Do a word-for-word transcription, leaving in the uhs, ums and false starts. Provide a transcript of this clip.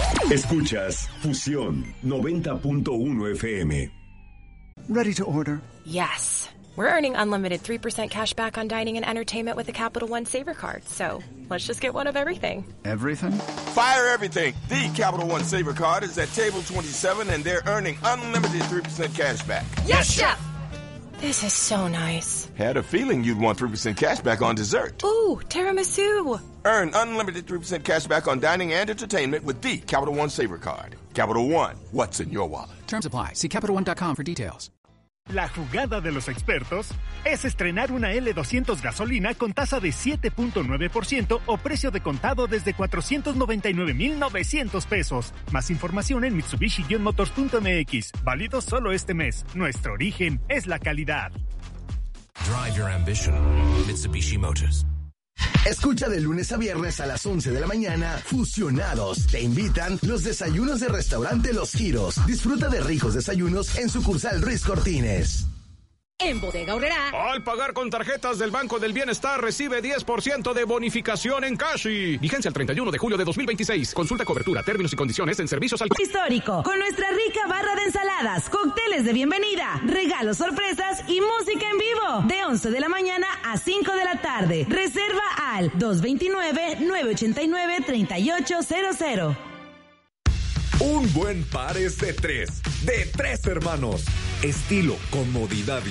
Escuchas Fusión noventa punto uno F M. Ready to order? Yes. We're earning unlimited three percent cash back on dining and entertainment with the Capital One Saver Card. So let's just get one of everything. Everything? Fire everything. The Capital One Saver Card is at table twenty-seven and they're earning unlimited three percent cash back. Yes, Chef! This is so nice. Had a feeling you'd want three percent cash back on dessert. Ooh, tiramisu. Earn unlimited three percent cash back on dining and entertainment with the Capital One Saver Card. Capital One, what's in your wallet? Terms apply. See Capital One dot com for details. La jugada de los expertos es estrenar una L doscientos gasolina con tasa de siete punto nueve por ciento o precio de contado desde cuatrocientos noventa y nueve mil novecientos pesos. Más información en mitsubishi motors punto m x. Válido solo este mes. Nuestro origen es la calidad. Drive your ambition. Mitsubishi Motors. Escucha de lunes a viernes a las once de la mañana Fusionados. Te invitan los desayunos de restaurante Los Giros. Disfruta de ricos desayunos en sucursal Ruiz Cortines. En Bodega Aurrerá, al pagar con tarjetas del Banco del Bienestar, recibe diez por ciento de bonificación en Cashi. Vigencia el treinta y uno de julio de dos mil veintiséis. Consulta cobertura, términos y condiciones en servicios al... Histórico, con nuestra rica barra de ensaladas, cócteles de bienvenida, regalos, sorpresas y música en vivo. De once de la mañana a cinco de la tarde. Reserva al dos dos nueve, nueve ocho nueve, tres ocho cero cero. Un buen par es de tres. De tres hermanos. Estilo, comodidad y